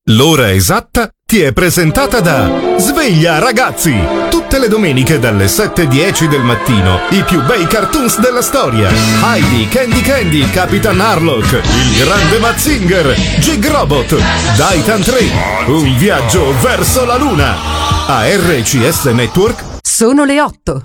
L'ora esatta ti è presentata da Sveglia Ragazzi! Tutte le domeniche dalle 7:10 del mattino i più bei cartoons della storia. Heidi, Candy Candy, Capitan Harlock, il grande Mazinger, Jig Robot, Daitan 3, un viaggio verso la luna. A RCS Network sono le 8.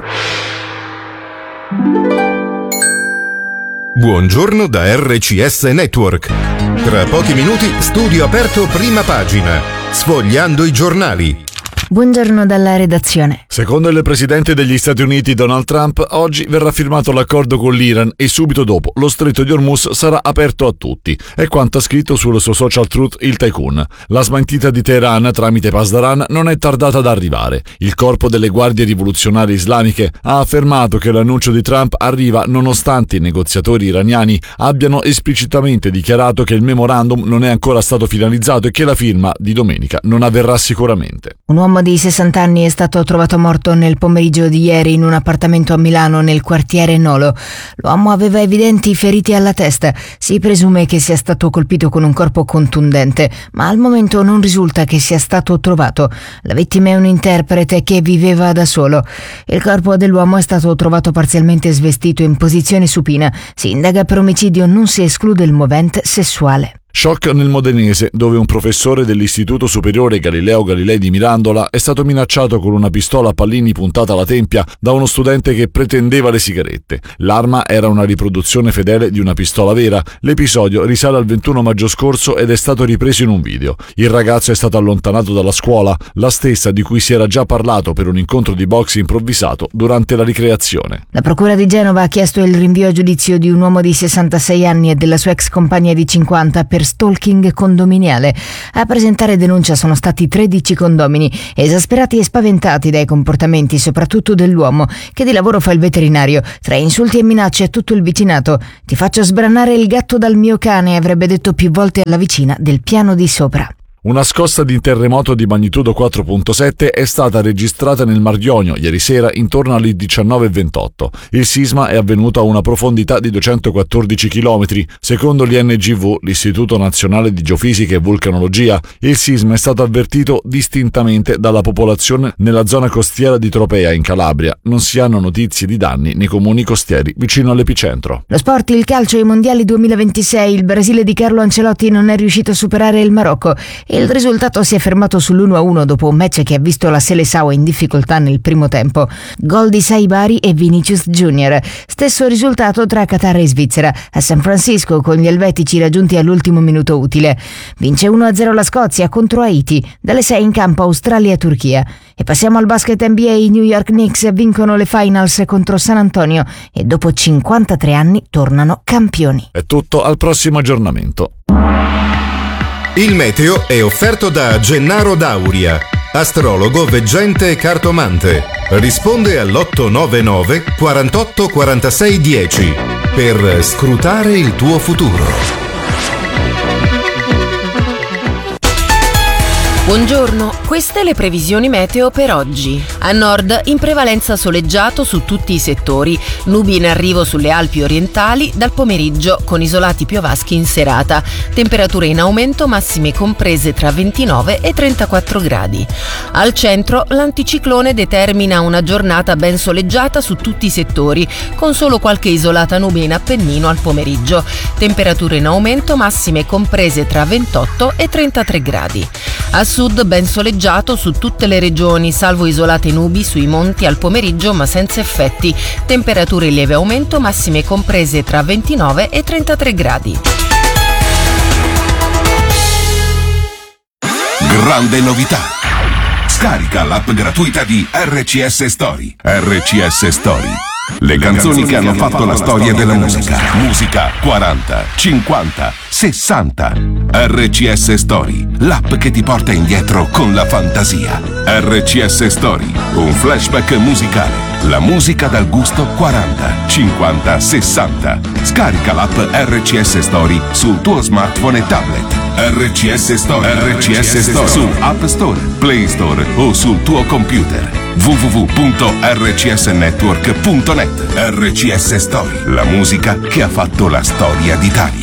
Buongiorno da RCS Network. Tra pochi minuti studio aperto prima pagina, sfogliando i giornali. Buongiorno dalla redazione. Secondo il presidente degli Stati Uniti Donald Trump, oggi verrà firmato l'accordo con l'Iran e subito dopo lo stretto di Hormuz sarà aperto a tutti. È quanto ha scritto sul suo social truth il tycoon. La smentita di Teheran tramite Pasdaran non è tardata ad arrivare. Il corpo delle guardie rivoluzionarie islamiche ha affermato che l'annuncio di Trump arriva nonostante i negoziatori iraniani abbiano esplicitamente dichiarato che il memorandum non è ancora stato finalizzato e che la firma di domenica non avverrà sicuramente. Un uomo di 60 anni è stato trovato morto nel pomeriggio di ieri in un appartamento a Milano nel quartiere Nolo. L'uomo aveva evidenti feriti alla testa. Si presume che sia stato colpito con un corpo contundente, ma al momento non risulta che sia stato trovato. La vittima è un interprete che viveva da solo. Il corpo dell'uomo è stato trovato parzialmente svestito in posizione supina. Si indaga per omicidio, non si esclude il movente sessuale. Shock nel Modenese, dove un professore dell'Istituto Superiore Galileo Galilei di Mirandola è stato minacciato con una pistola a pallini puntata alla tempia da uno studente che pretendeva le sigarette. L'arma era una riproduzione fedele di una pistola vera. L'episodio risale al 21 maggio scorso ed è stato ripreso in un video. Il ragazzo è stato allontanato dalla scuola, la stessa di cui si era già parlato per un incontro di box improvvisato durante la ricreazione. La procura di Genova ha chiesto il rinvio a giudizio di un uomo di 66 anni e della sua ex compagna di 50 per stalking condominiale. A presentare denuncia sono stati 13 condomini, esasperati e spaventati dai comportamenti soprattutto dell'uomo, che di lavoro fa il veterinario. Tra insulti e minacce a tutto il vicinato. "Ti faccio sbranare il gatto dal mio cane", avrebbe detto più volte alla vicina del piano di sopra. Una scossa di terremoto di magnitudo 4.7 è stata registrata nel Mar Ionio ieri sera intorno alle 19:28. Il sisma è avvenuto a una profondità di 214 km. Secondo l'INGV, l'Istituto Nazionale di Geofisica e Vulcanologia, il sisma è stato avvertito distintamente dalla popolazione nella zona costiera di Tropea in Calabria. Non si hanno notizie di danni nei comuni costieri vicino all'epicentro. Lo sport, il calcio ai mondiali 2026. Il Brasile di Carlo Ancelotti non è riuscito a superare il Marocco. Il risultato si è fermato sull'1-1 dopo un match che ha visto la Seleção in difficoltà nel primo tempo. Gol di Saibari e Vinicius Junior. Stesso risultato tra Qatar e Svizzera a San Francisco, con gli elvetici raggiunti all'ultimo minuto utile. Vince 1-0 la Scozia contro Haiti. Dalle 6 in campo Australia-Turchia. E passiamo al basket NBA. I New York Knicks vincono le finals contro San Antonio e dopo 53 anni tornano campioni. È tutto, al prossimo aggiornamento. Il meteo è offerto da Gennaro Dauria, astrologo, veggente e cartomante. Risponde all'899 48 46 10 per scrutare il tuo futuro. Buongiorno, queste le previsioni meteo per oggi. A nord in prevalenza soleggiato su tutti i settori, nubi in arrivo sulle Alpi orientali dal pomeriggio con isolati piovaschi in serata, temperature in aumento massime comprese tra 29 e 34 gradi. Al centro l'anticiclone determina una giornata ben soleggiata su tutti i settori, con solo qualche isolata nube in Appennino al pomeriggio, temperature in aumento massime comprese tra 28 e 33 gradi. A sud ben soleggiato su tutte le regioni, salvo isolate nubi sui monti al pomeriggio ma senza effetti, temperature in lieve aumento massime comprese tra 29 e 33 gradi. Grande novità! Scarica l'app gratuita di RCS Story. RCS Story. Le canzoni che hanno fatto la storia della musica. Musica 40, 50, 60. RCS Story, l'app che ti porta indietro con la fantasia. RCS Story, un flashback musicale. La musica dal gusto 40, 50, 60. Scarica l'app RCS Story sul tuo smartphone e tablet. RCS Story. RCS Story su App Store, Play Store o sul tuo computer. www.rcsnetwork.net. RCS Story, la musica che ha fatto la storia d'Italia.